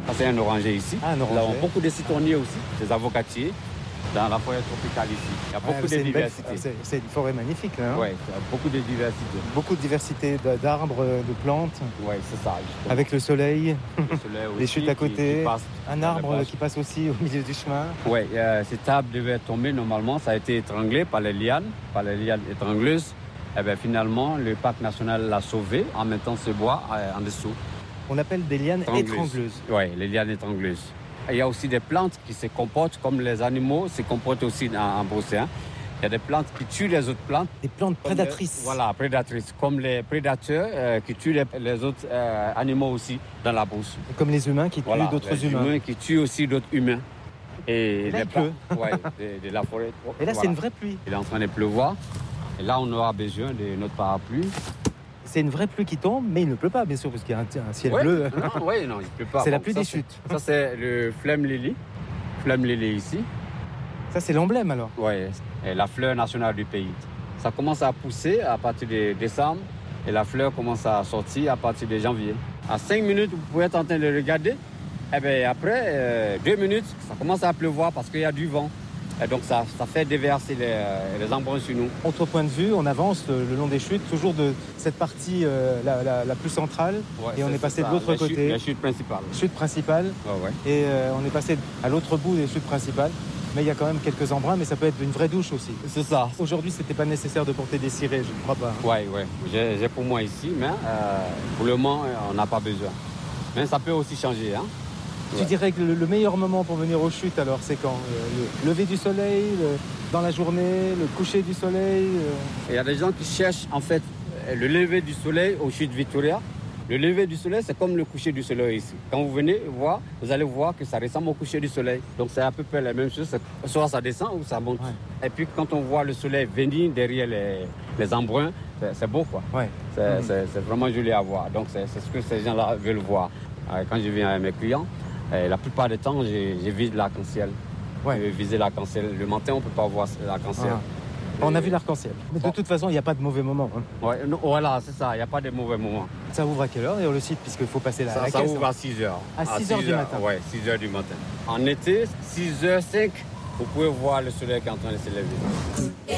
c'est un oranger ici. Ah, un oranger. Nous avons beaucoup de citronniers aussi, des avocatiers. Dans la forêt tropicale ici. Il y a beaucoup de diversité. C'est une forêt magnifique, là. Hein, oui, beaucoup de diversité. Beaucoup de diversité d'arbres, de plantes. Oui, c'est ça. Justement. Avec le soleil, aussi, les chutes à côté, qui passe un arbre qui passe aussi au milieu du chemin. Oui, cet arbre devait tomber normalement. Ça a été étranglé par les lianes étrangleuses. Et bien, finalement, le parc national l'a sauvé en mettant ce bois en dessous. On appelle des lianes étrangleuses. Oui, les lianes étrangleuses. Il y a aussi des plantes qui se comportent comme les animaux se comportent aussi en brousse. Hein. Il y a des plantes qui tuent les autres plantes. Des plantes prédatrices. Voilà, prédatrices. Comme les prédateurs qui tuent les autres animaux aussi dans la brousse. Et comme les humains qui tuent d'autres humains. Les humains qui tuent aussi d'autres humains. Et là, il pleut. Ouais, de la forêt. Et là, c'est une vraie pluie. Il est en train de pleuvoir. Et là, on aura besoin de notre parapluie. C'est une vraie pluie qui tombe, mais il ne pleut pas, bien sûr, parce qu'il y a un ciel bleu. Non, il ne pleut pas. C'est la pluie des chutes. Ça, c'est le flame lily. Flame lily ici. Ça, c'est l'emblème, alors. Oui, la fleur nationale du pays. Ça commence à pousser à partir de décembre et la fleur commence à sortir à partir de janvier. À 5 minutes, vous pouvez être en train de regarder. Et bien après 2 minutes, ça commence à pleuvoir parce qu'il y a du vent. Et donc ça fait déverser les embruns sur nous. Autre point de vue, on avance le long des chutes, toujours de cette partie la plus centrale. Ouais, et on est passé de l'autre côté. La chute principale. Chute principale. Ouais. Et on est passé à l'autre bout des chutes principales. Mais il y a quand même quelques embruns, mais ça peut être une vraie douche aussi. C'est ça. Aujourd'hui, c'était pas nécessaire de porter des cirés, je ne crois pas. Oui. J'ai pour moi ici, mais pour le moment, on n'a pas besoin. Mais ça peut aussi changer. Hein. Tu dirais que le meilleur moment pour venir aux chutes, alors, c'est quand? Le lever du soleil, dans la journée, le coucher du soleil Il y a des gens qui cherchent, en fait, le lever du soleil aux chutes Victoria. Le lever du soleil, c'est comme le coucher du soleil ici. Quand vous venez voir, vous allez voir que ça ressemble au coucher du soleil. Donc, c'est à peu près la même chose. Soit ça descend ou ça monte. Ouais. Et puis, quand on voit le soleil venir derrière les embruns, c'est beau, quoi. Ouais. C'est vraiment joli à voir. Donc, c'est ce que ces gens-là veulent voir. Quand je viens avec mes clients, la plupart du temps, je vise l'arc-en-ciel. Ouais. Je vais viser l'arc-en-ciel. Le matin, on ne peut pas voir l'arc-en-ciel. On a vu l'arc-en-ciel. Mais de toute façon, il n'y a pas de mauvais moment. Hein. Ouais, voilà, c'est ça. Il n'y a pas de mauvais moments. Ça ouvre à quelle heure, le site, puisqu'il faut passer la caisse? Ça ouvre à 6 h. À 6 h du matin? Oui, 6 h du matin. En été, 6 h 05, vous pouvez voir le soleil qui est en train de se lever.